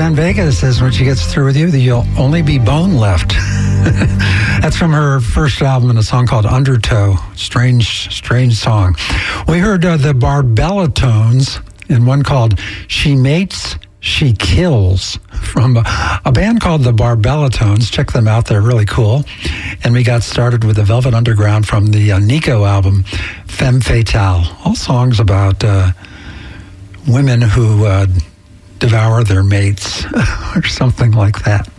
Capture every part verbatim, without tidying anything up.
Suzanne Vega says when she gets through with you, that you'll only be bone left. That's from her first album, and a song called Undertow. Strange, strange song. We heard uh, the Barbellatones in one called She Mates, She Kills, from a, a band called the Barbellatones. Check them out. They're really cool. And we got started with the Velvet Underground from the uh, Nico album, Femme Fatale. All songs about uh, women who uh, devour their mates or something like that.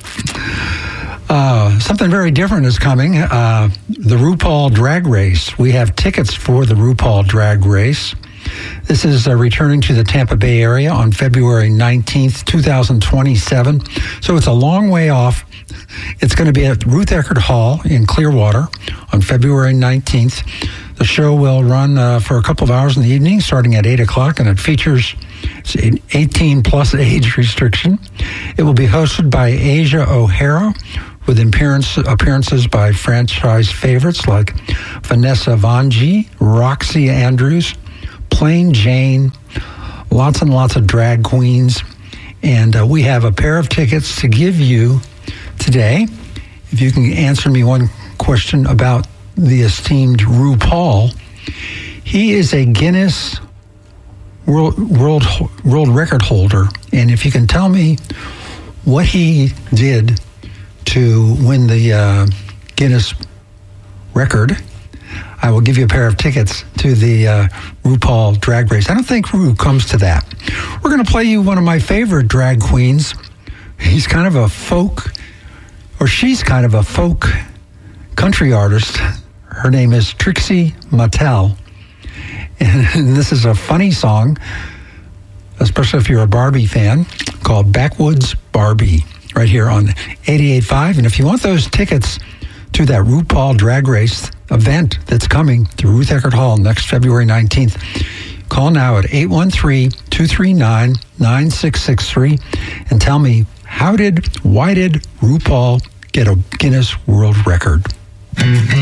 Uh, something very different is coming. Uh, the RuPaul Drag Race. We have tickets for the RuPaul Drag Race. This is uh, returning to the Tampa Bay area on February nineteenth, twenty twenty-seven. So it's a long way off. It's going to be at Ruth Eckerd Hall in Clearwater on February nineteenth. The show will run uh, for a couple of hours in the evening, starting at eight o'clock, and it features an eighteen plus age restriction. It will be hosted by Asia O'Hara, with appearance, appearances by franchise favorites like Vanessa Vanjie, Roxy Andrews, Plain Jane, lots and lots of drag queens. And uh, we have a pair of tickets to give you today. If you can answer me one question about the esteemed RuPaul. He is a Guinness World, World, World Record holder. And if you can tell me what he did to win the uh, Guinness record, I will give you a pair of tickets to the uh, RuPaul Drag Race. I don't think Ru comes to that. We're going to play you one of my favorite drag queens. He's kind of a folk, or she's kind of a folk country artist. Her name is Trixie Mattel. And this is a funny song, especially if you're a Barbie fan, called Backwoods Barbie, right here on eighty-eight point five. And if you want those tickets to that RuPaul Drag Race event that's coming to Ruth Eckerd Hall next February nineteenth, call now at eight one three, two three nine, nine six six three and tell me, how did, why did RuPaul get a Guinness World Record?